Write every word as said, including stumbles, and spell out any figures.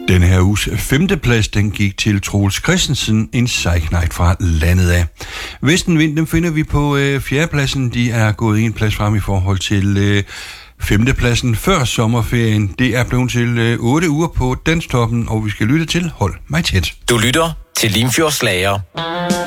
Den her uges femteplads, den gik til Troels Christensen, en sejknejt fra landet af. Vestenvind, dem finder vi på øh, fjerdepladsen. De er gået en plads frem i forhold til øh, femtepladsen før sommerferien. Det er blevet til øh, otte uger på Danstoppen, og vi skal lytte til Hold mig tæt. Du lytter til Limfjords Slager.